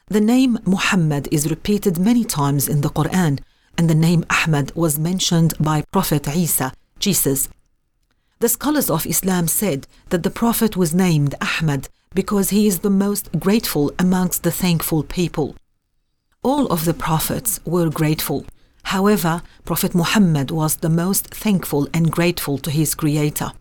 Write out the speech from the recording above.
The name Muhammad is repeated many times in the Quran, and the name Ahmad was mentioned by Prophet Isa, Jesus. The scholars of Islam said that the Prophet was named Ahmad because he is the most grateful amongst the thankful people. All of the prophets were grateful. However, Prophet Muhammad was the most thankful and grateful to his Creator.